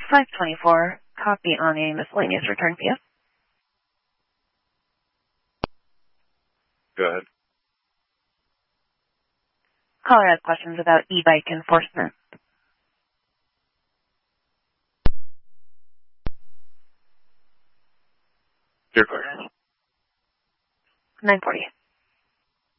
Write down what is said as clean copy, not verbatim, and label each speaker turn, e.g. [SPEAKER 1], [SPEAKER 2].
[SPEAKER 1] 524, copy on a miscellaneous return PS.
[SPEAKER 2] Go ahead.
[SPEAKER 1] Caller has questions about e-bike enforcement.
[SPEAKER 2] Your question.
[SPEAKER 1] 940.